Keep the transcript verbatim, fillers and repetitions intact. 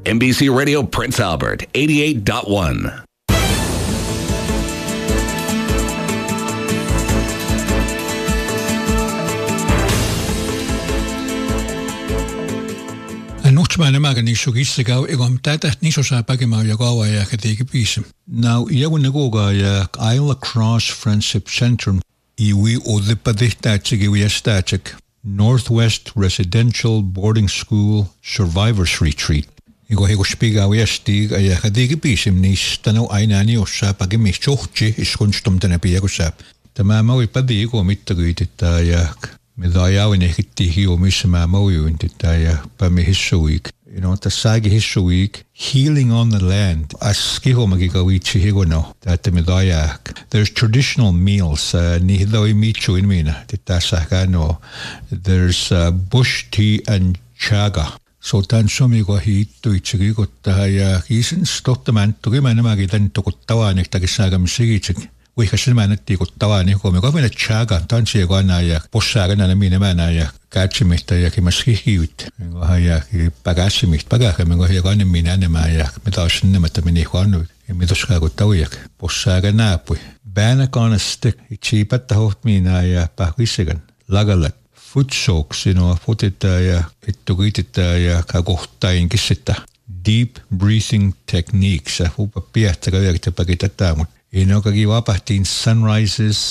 N B C Radio Prince Albert, eighty-eight point one. Nuhtmaan nämäkin niissä kissakau, egon tätä niissä osaa päkemään ja kauaa ja teki piisi. Now, jävun ne kuukaa ja Isle Cross Friendship Center, iwi odippa tehtäitseki viestäätsek, Northwest Residential Boarding School Survivors Retreat. Ego hego spigaa viestiä ja teki piisi, niistä no aina niin osaa päkemistä johti, iskonstum tänä piakossa. Tämä mä voin päti ego mittakyytittää ja mitä ajaudin ehkittiin hiu, missä mä maujuin tätä ja päämme hissuik. You know, tässä aika hissuik. Healing on the land. As kihomakin kavitsi higono, tätä mitä ajaa. There's traditional meals. Uh, niitä toi mitsuin minä. Tässä ehkä no. There's uh, bush tea and chaga. So tämän somiko hiittu itsekin kottaa ja kiisin stottamaan. Toki mä nämäkin tän tokottavaan ehtäkin sääkämisen itsekin. Uihka sinä näytti kuttavaa, niin kun me kohdemme chaga, tanssia kanna ja possaakana ne minä mänä ja kätsimistä ja kimas hihiut. Ja päkässimistä päkäkä, me kohdemme kanne minä enemmän ja me taas enemmän meni huonoin. Ja me toskaan kuttavujak, possaaka nääpui. Bänä kannasta, tsiipättä hoht minä ja pähvissikan. Lagalat, footsoak sinua futittaa ja hittu kiitittaa ja kohtain kissittaa. Deep breathing techniques, huupa piähtäkä yökitä päkitetään, mutta Ino kaki vapahtiin sunrises